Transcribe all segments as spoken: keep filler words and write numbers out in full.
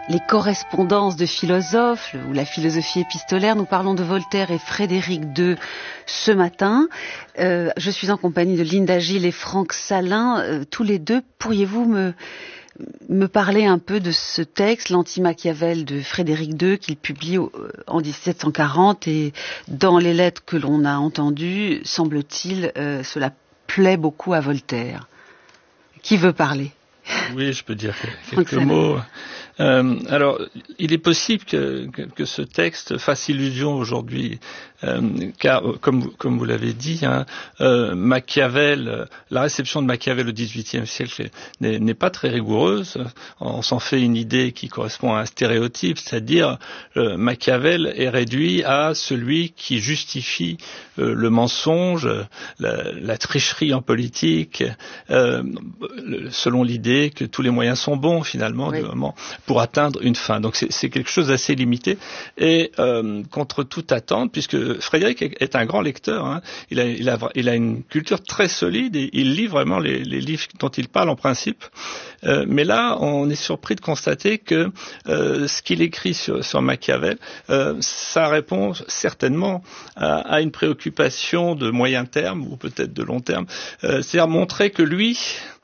les correspondances de philosophes ou la philosophie épistolaire. Nous parlons de Voltaire et Frédéric deux ce matin. Euh, je suis en compagnie de Linda Gille et Franck Salin. Euh, tous les deux, pourriez-vous me, me parler un peu de ce texte, l'Anti-Machiavel de Frédéric deux, qu'il publie en dix-sept cent quarante, et dans les lettres que l'on a entendues, semble-t-il, euh, cela plaît beaucoup à Voltaire. Qui veut parler ? Oui, je peux dire quelques mots. Euh, alors, il est possible que, que, que ce texte fasse illusion aujourd'hui, euh, car, comme, comme vous l'avez dit, hein, euh, Machiavel, la réception de Machiavel au dix-huitième siècle n'est, n'est pas très rigoureuse. On s'en fait une idée qui correspond à un stéréotype, c'est-à-dire euh, Machiavel est réduit à celui qui justifie euh, le mensonge, la, la tricherie en politique, euh, selon l'idée que tous les moyens sont bons finalement, oui, du moment, pour atteindre une fin. Donc c'est, c'est quelque chose d'assez limité et euh, contre toute attente, puisque Frédéric est un grand lecteur, hein. il, a, il, a, il a une culture très solide et il lit vraiment les, les livres dont il parle en principe. Euh, mais là, on est surpris de constater que euh, ce qu'il écrit sur, sur Machiavel, euh, ça répond certainement à, à une préoccupation de moyen terme ou peut-être de long terme, euh, c'est-à-dire montrer que lui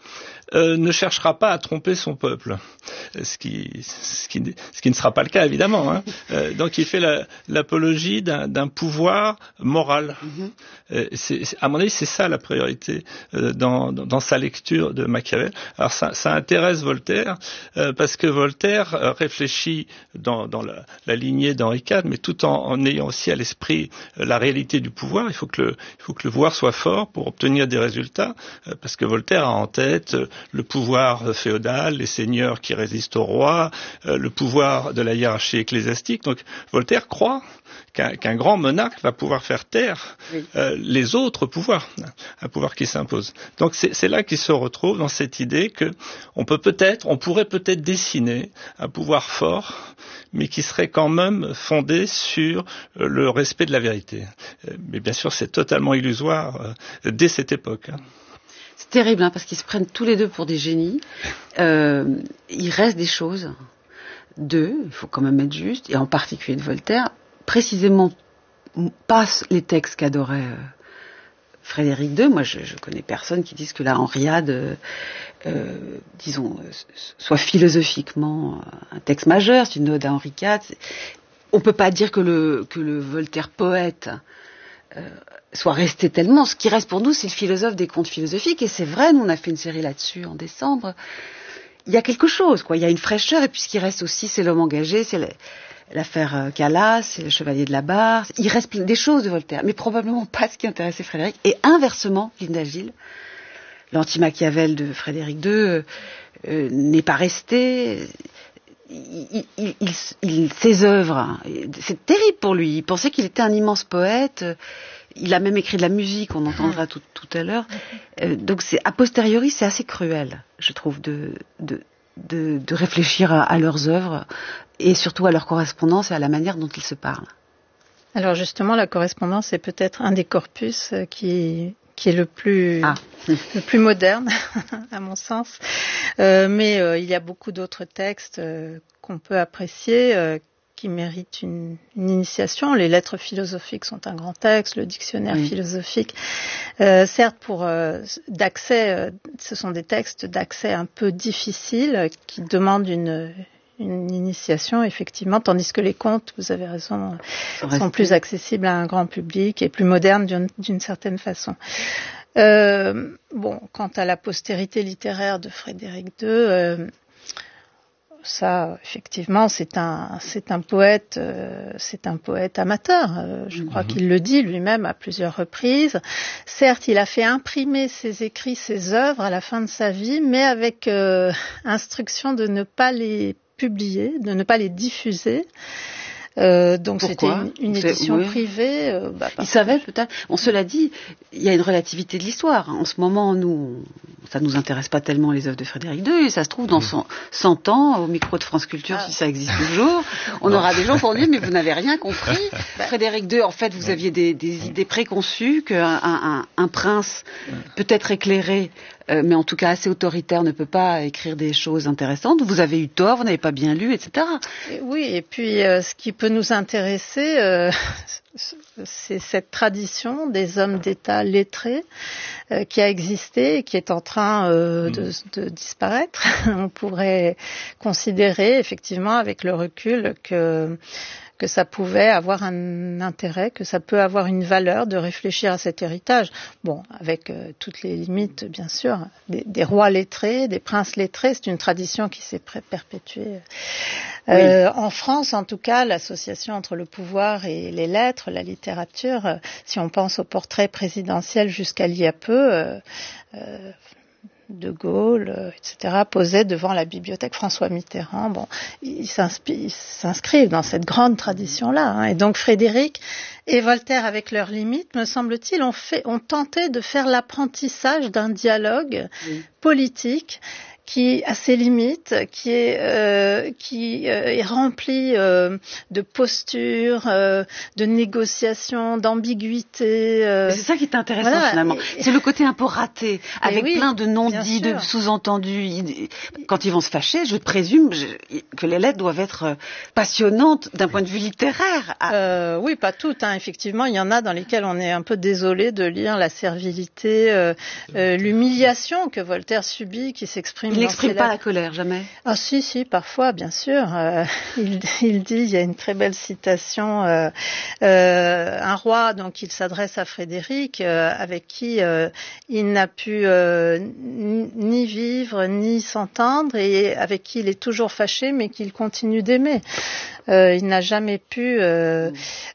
Euh, ne cherchera pas à tromper son peuple, ce qui, ce qui, ce qui ne sera pas le cas évidemment. Hein. Euh, donc il fait la, l'apologie d'un, d'un pouvoir moral. Mm-hmm. Euh, c'est, à mon avis, c'est ça la priorité euh, dans, dans, dans sa lecture de Machiavel. Alors ça, ça intéresse Voltaire euh, parce que Voltaire euh, réfléchit dans, dans la, la lignée d'Henri quatre, mais tout en, en ayant aussi à l'esprit euh, la réalité du pouvoir. Il faut que le, il faut que le pouvoir soit fort pour obtenir des résultats, euh, parce que Voltaire a en tête euh, le pouvoir féodal, les seigneurs qui résistent au roi, euh, le pouvoir de la hiérarchie ecclésiastique. Donc Voltaire croit qu'un, qu'un grand monarque va pouvoir faire taire oui. euh, les autres pouvoirs, un pouvoir qui s'impose. Donc c'est, c'est là qu'il se retrouve dans cette idée que on peut peut-être, on pourrait peut-être dessiner un pouvoir fort, mais qui serait quand même fondé sur euh, le respect de la vérité. Euh, mais bien sûr, c'est totalement illusoire euh, dès cette époque. Hein. C'est terrible, hein, parce qu'ils se prennent tous les deux pour des génies. Euh, il reste des choses d'eux, il faut quand même être juste, et en particulier de Voltaire, précisément pas les textes qu'adorait euh, Frédéric deux. Moi, je, je connais personne qui dise que la Henriade, euh, euh, disons, euh, soit philosophiquement un texte majeur, c'est une ode à Henri quatre. On peut pas dire que le, que le Voltaire poète Euh, soit resté tellement. Ce qui reste pour nous, c'est le philosophe des contes philosophiques, et c'est vrai, nous on a fait une série là-dessus en décembre. Il y a quelque chose, quoi. Il y a une fraîcheur, et puis ce qui reste aussi, c'est l'homme engagé, c'est l'affaire Calas, c'est le chevalier de la barre. Il reste des choses de Voltaire, mais probablement pas ce qui intéressait Frédéric. Et inversement, Linda Gille, l'anti-Machiavel de Frédéric deux euh, euh, n'est pas resté. Il, il, il, il, ses œuvres, c'est terrible pour lui. Il pensait qu'il était un immense poète. Il a même écrit de la musique, on entendra tout, tout à l'heure. Euh, donc, c'est, a posteriori, c'est assez cruel, je trouve, de, de, de, de réfléchir à, à leurs œuvres et surtout à leur correspondance et à la manière dont ils se parlent. Alors, justement, la correspondance est peut-être un des corpus qui qui est le plus, ah. le plus moderne, à mon sens. Euh, mais euh, il y a beaucoup d'autres textes euh, qu'on peut apprécier, euh, qui méritent une, une initiation. Les lettres philosophiques sont un grand texte, le dictionnaire oui. philosophique. Euh, certes, pour euh, d'accès, euh, ce sont des textes d'accès un peu difficiles qui demandent une une initiation, effectivement, tandis que les contes, vous avez raison, sont plus accessibles à un grand public et plus modernes d'une, d'une certaine façon. Euh, bon, quant à la postérité littéraire de Frédéric deux, euh, ça, effectivement, c'est un, c'est un poète, euh, c'est un poète amateur. Euh, je crois mmh. qu'il le dit lui-même à plusieurs reprises. Certes, il a fait imprimer ses écrits, ses œuvres à la fin de sa vie, mais avec euh, instruction de ne pas les publier, de ne pas les diffuser. Euh, donc Pourquoi c'était une, une édition oui. privée. Euh, bah, il savait peut-être. On cela dit, il y a une relativité de l'histoire. En ce moment, nous, ça nous intéresse pas tellement les œuvres de Frédéric deux. Et ça se trouve dans son, cent ans, au micro de France Culture, ah. si ça existe toujours, on aura des gens pour dire mais vous n'avez rien compris. bah. Frédéric deux, en fait, vous aviez des, des idées préconçues qu'un un, un, un prince peut être éclairé euh, mais en tout cas assez autoritaire, ne peut pas écrire des choses intéressantes. Vous avez eu tort, vous n'avez pas bien lu, et cetera. Oui, et puis euh, ce qui peut nous intéresser, euh, c'est cette tradition des hommes d'État lettrés euh, qui a existé et qui est en train euh, de, de disparaître. On pourrait considérer effectivement avec le recul que que ça pouvait avoir un intérêt, que ça peut avoir une valeur de réfléchir à cet héritage. Bon, avec euh, toutes les limites, bien sûr, des, des rois lettrés, des princes lettrés, c'est une tradition qui s'est perpétuée. Euh, oui. En France, en tout cas, l'association entre le pouvoir et les lettres, la littérature, euh, si on pense au portrait présidentiel jusqu'à il y a peu, euh, euh, De Gaulle, euh, et cetera, posaient devant la bibliothèque François Mitterrand. Bon, ils s'inscrivent dans cette grande tradition-là. Hein. Et donc Frédéric et Voltaire, avec leurs limites, me semble-t-il, ont, fait, ont tenté de faire l'apprentissage d'un dialogue oui. politique qui a ses limites, qui est, euh, qui euh, est rempli euh, de postures, euh, de négociations, d'ambiguïté. Euh. C'est ça qui est intéressant voilà. finalement. Et, c'est le côté un peu raté, avec oui, plein de non-dits, de sous-entendus. Quand ils vont se fâcher, je présume que les lettres doivent être passionnantes d'un point de vue littéraire. Euh, oui, pas toutes. Hein. Effectivement, il y en a dans lesquelles on est un peu désolé de lire la servilité, euh, euh, l'humiliation que Voltaire subit, qui s'exprime. Il n'exprime pas la colère, jamais. Ah si, si, parfois, bien sûr. Euh, il, il dit, il y a une très belle citation, euh, euh, un roi, donc il s'adresse à Frédéric, euh, avec qui euh, il n'a pu euh, ni vivre, ni s'entendre, et avec qui il est toujours fâché, mais qu'il continue d'aimer. Euh, il n'a jamais pu euh,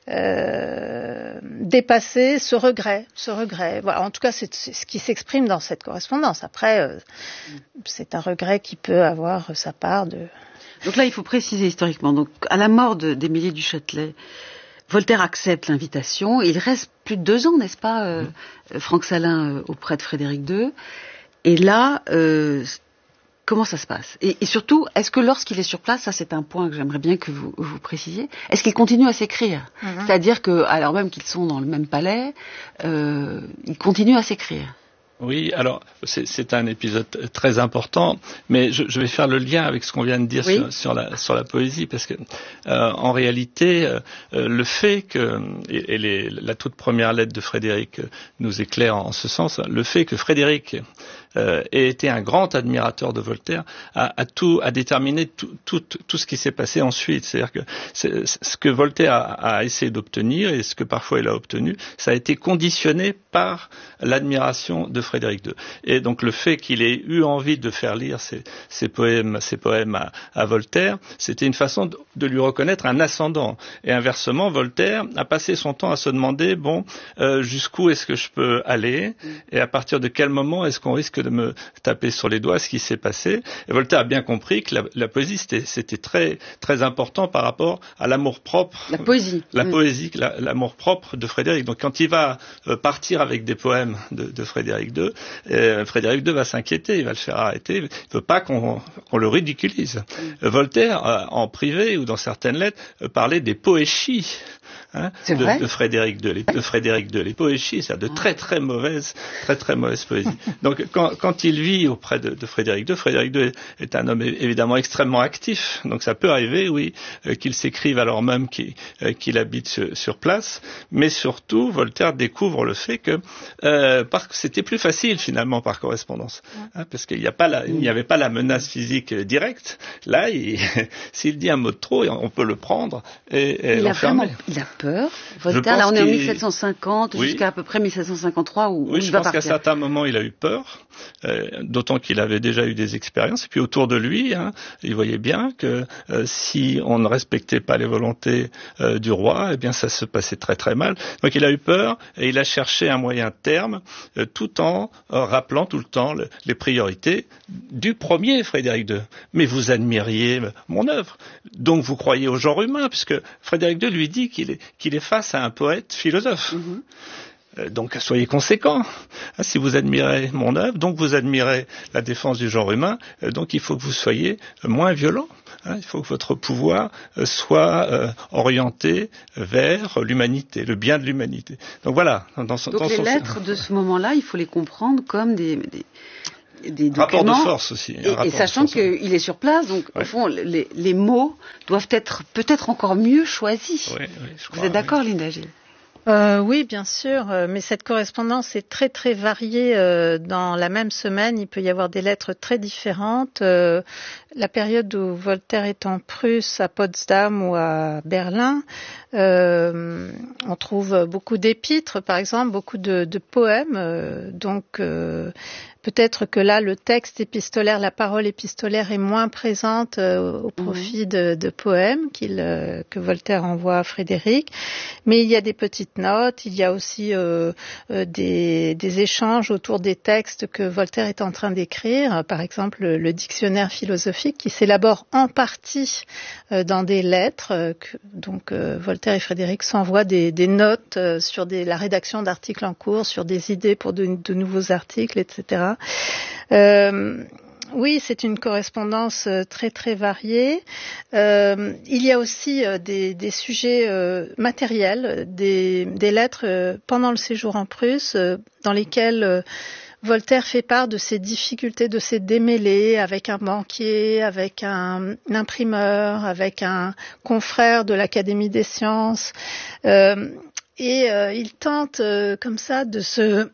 euh, dépasser ce regret, ce regret. Voilà, en tout cas, c'est, c'est ce qui s'exprime dans cette correspondance. Après, euh, c'est un regret qui peut avoir sa part de... Donc là, il faut préciser historiquement. Donc, à la mort de, d'Émilie du Châtelet, Voltaire accepte l'invitation. Il reste plus de deux ans, n'est-ce pas, euh, mmh. Franck Salin, euh, auprès de Frédéric deux. Et là... Euh, Comment ça se passe ? et, et surtout, est-ce que lorsqu'il est sur place, ça c'est un point que j'aimerais bien que vous, vous précisiez, est-ce qu'il continue à s'écrire ? mm-hmm. C'est-à-dire que, alors même qu'ils sont dans le même palais, euh, il continue à s'écrire. Oui, alors c'est, c'est un épisode très important, mais je, je vais faire le lien avec ce qu'on vient de dire oui. sur, sur, la, sur la poésie, parce que euh, en réalité, euh, le fait que, et, et les, la toute première lettre de Frédéric nous éclaire en, en ce sens, le fait que Frédéric euh, ait été un grand admirateur de Voltaire a, a tout, a déterminé tout, tout, tout ce qui s'est passé ensuite. C'est-à-dire que c'est, ce que Voltaire a, a essayé d'obtenir et ce que parfois il a obtenu, ça a été conditionné par l'admiration de Frédéric deux. Et donc le fait qu'il ait eu envie de faire lire ses, ses poèmes, ses poèmes à, à Voltaire, c'était une façon de, de lui reconnaître un ascendant. Et inversement, Voltaire a passé son temps à se demander, bon, euh, jusqu'où est-ce que je peux aller ? Et à partir de quel moment est-ce qu'on risque de me taper sur les doigts ce qui s'est passé ? Et Voltaire a bien compris que la, la poésie, c'était, c'était très, très important par rapport à l'amour-propre. La poésie. La mmh. poésie, la, l'amour-propre de Frédéric. Donc quand il va euh, partir avec des poèmes de, de Frédéric deux, euh, Frédéric deux va s'inquiéter, il va le faire arrêter, il ne veut pas qu'on, qu'on le ridiculise. Mmh. Voltaire, euh, en privé ou dans certaines lettres, euh, parlait des poéchies. Hein, de, de Frédéric deux, les, de Frédéric deux, les poéchies, c'est-à-dire de très très mauvaise, très très mauvaise poésie. Donc quand, quand il vit auprès de, de Frédéric deux, Frédéric deux est, est un homme évidemment extrêmement actif. Donc ça peut arriver, oui, euh, qu'il s'écrive alors même qu'il, euh, qu'il habite sur, sur place. Mais surtout, Voltaire découvre le fait que euh, par, c'était plus facile finalement par correspondance, hein, parce qu'il n'y a pas la, il n'y avait pas la menace physique directe. Là, il, s'il dit un mot de trop, on peut le prendre et, et il l'enfermer. A vraiment, il a peur. Voltaire, là on est en mille sept cent cinquante oui. jusqu'à à peu près mille sept cent cinquante-trois où, oui, où il je va pense partir. qu'à certains moments il a eu peur, euh, d'autant qu'il avait déjà eu des expériences. Et puis autour de lui, hein, il voyait bien que euh, si on ne respectait pas les volontés euh, du roi, eh bien ça se passait très très mal. Donc il a eu peur et il a cherché un moyen terme, euh, tout en euh, rappelant tout le temps le, les priorités du premier Frédéric deux. Mais vous admiriez mon œuvre, donc vous croyez au genre humain, puisque Frédéric deux lui dit qu'il est, qu'il est face à un poète philosophe. Mm-hmm. Euh, donc soyez conséquents. Hein, si vous admirez mon œuvre, donc vous admirez la défense du genre humain, euh, donc il faut que vous soyez euh, moins violent. Hein, il faut que votre pouvoir euh, soit euh, orienté vers l'humanité, le bien de l'humanité. Donc voilà. Dans son, donc dans les son... lettres de ce moment-là, il faut les comprendre comme des... des... des rapport documents. de force aussi. Et, et sachant qu'il est sur place, donc ouais. au fond, les, les mots doivent être peut-être encore mieux choisis. Oui, oui, je crois, Vous êtes d'accord, oui. Linda Gilles? Euh, oui, bien sûr, mais cette correspondance est très très variée. Euh, dans la même semaine, il peut y avoir des lettres très différentes. Euh, la période où Voltaire est en Prusse, à Potsdam ou à Berlin, euh, on trouve beaucoup d'épîtres, par exemple, beaucoup de, de poèmes. Euh, donc euh, peut-être que là, le texte épistolaire, la parole épistolaire est moins présente euh, au profit mmh. de, de poèmes qu'il, euh, que Voltaire envoie à Frédéric. Mais il y a des petites notes, il y a aussi euh, euh, des, des échanges autour des textes que Voltaire est en train d'écrire. Par exemple, le, le dictionnaire philosophique qui s'élabore en partie euh, dans des lettres. Euh, que, donc euh, Voltaire et Frédéric s'envoient des, des notes euh, sur des, la rédaction d'articles en cours, sur des idées pour de, de nouveaux articles, et cetera. Euh, oui, c'est une correspondance très très variée. Euh, il y a aussi euh, des, des sujets euh, matériels, des, des lettres euh, pendant le séjour en Prusse, euh, dans lesquelles euh, Voltaire fait part de ses difficultés, de ses démêlés avec un banquier, avec un, un imprimeur, avec un confrère de l'Académie des sciences. Euh, Et euh, il tente euh, comme ça de se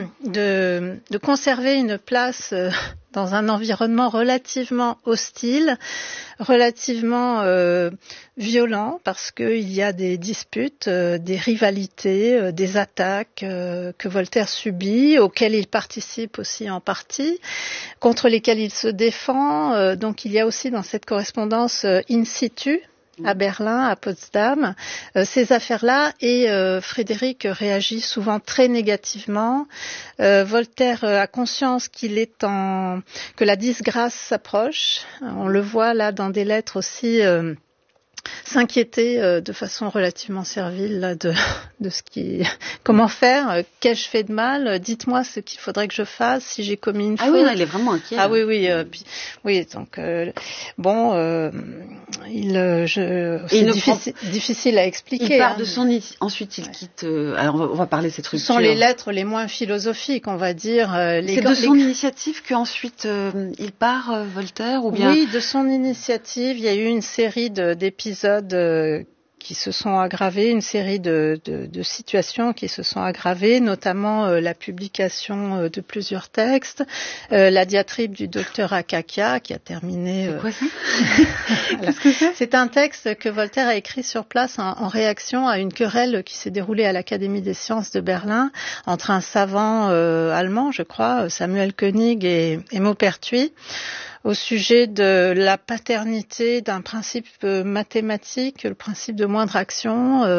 de, de conserver une place euh, dans un environnement relativement hostile, relativement euh, violent, parce qu'il y a des disputes, euh, des rivalités, euh, des attaques euh, que Voltaire subit, auxquelles il participe aussi en partie, contre lesquelles il se défend. Euh, donc il y a aussi dans cette correspondance euh, in situ, à Berlin, à Potsdam, euh, ces affaires-là, et euh, Frédéric réagit souvent très négativement. Euh, Voltaire a conscience qu'il est en que la disgrâce s'approche. On le voit là dans des lettres aussi euh, s'inquiéter euh, de façon relativement servile là, de, de ce qui, comment faire, qu'ai-je fait de mal, dites-moi ce qu'il faudrait que je fasse si j'ai commis une ah faute. Ah oui, non, il est vraiment inquiet. Ah oui, oui, euh, puis, oui, donc euh, bon, euh, il, euh, je, c'est il difficile, prend... difficile à expliquer. Il part hein, de son, ensuite il ouais. quitte. Euh, alors on va, on va parler de cette rupture. Ce sont les lettres les moins philosophiques, on va dire. Euh, les c'est grands, de son les... initiative qu'ensuite euh, il part, euh, Voltaire, ou bien? Oui, de son initiative. Il y a eu une série de, d'épisodes euh, qui se sont aggravés, une série de, de, de situations qui se sont aggravées, notamment euh, la publication euh, de plusieurs textes, euh, la diatribe du docteur Akakia qui a terminé. Euh... C'est quoi ça Qu'est-ce que c'est ? C'est un texte que Voltaire a écrit sur place en, en réaction à une querelle qui s'est déroulée à l'Académie des sciences de Berlin entre un savant euh, allemand, je crois, Samuel Koenig et, et Maupertuis, au sujet de la paternité d'un principe mathématique, le principe de moindre action, euh,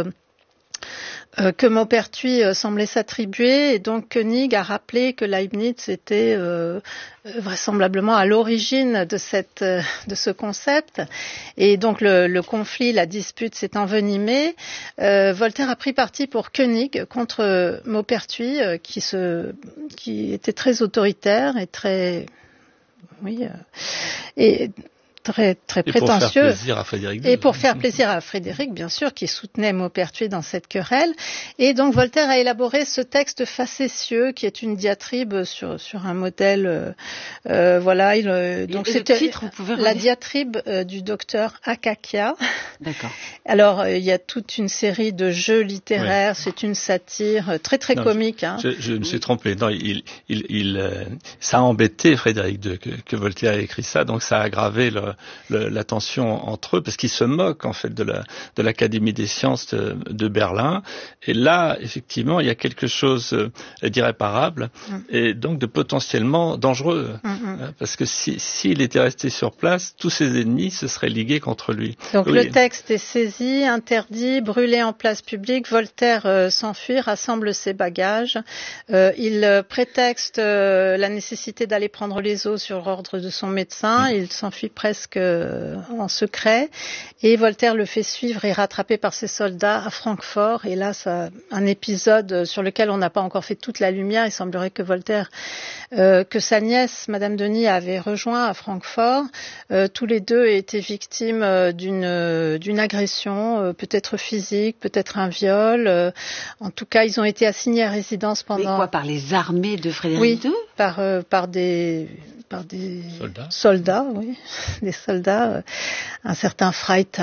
euh, que Maupertuis euh, semblait s'attribuer, et donc Koenig a rappelé que Leibniz était euh, vraisemblablement à l'origine de cette euh, de ce concept, et donc le, le conflit, la dispute s'est envenimée. Euh, Voltaire a pris parti pour Koenig contre Maupertuis, euh, qui se qui était très autoritaire et très oui, euh, et très très et prétentieux. Pour faire plaisir à Frédéric. Et pour faire plaisir à Frédéric, bien sûr, qui soutenait Maupertuis dans cette querelle. Et donc Voltaire a élaboré ce texte facétieux, qui est une diatribe sur sur un modèle. Euh, euh, voilà, il, euh, donc c'était la diatribe euh, du docteur Akakia. D'accord. Alors euh, il y a toute une série de jeux littéraires. Ouais. C'est une satire euh, très très non, comique. Hein. Je, je me suis trompé. Non, il il il euh, ça a embêté Frédéric de, que, que Voltaire ait écrit ça, donc ça a aggravé le Le, la tension entre eux, parce qu'ils se moquent en fait de la de l'Académie des sciences de, de Berlin. Et là, effectivement, il y a quelque chose euh, d'irréparable mmh. et donc de potentiellement dangereux, mmh. euh, parce que si s'il était resté sur place, tous ses ennemis se seraient ligués contre lui. Donc oui. Le texte est saisi, interdit, brûlé en place publique. Voltaire euh, s'enfuit, rassemble ses bagages. Euh, il euh, prétexte euh, la nécessité d'aller prendre les eaux sur ordre de son médecin. Mmh. Il s'enfuit presque presque en secret. Et Voltaire le fait suivre et rattraper par ses soldats à Francfort. Et là, c'est un épisode sur lequel on n'a pas encore fait toute la lumière. Il semblerait que Voltaire, euh, que sa nièce, Madame Denis, avait rejoint à Francfort. Euh, tous les deux étaient victimes d'une, d'une agression, euh, peut-être physique, peut-être un viol. Euh, en tout cas, ils ont été assignés à résidence pendant... Mais quoi, par les armées de Frédéric deux ? Oui, par, euh, par des... par des soldats, soldats oui, des soldats, euh, un certain Freitag.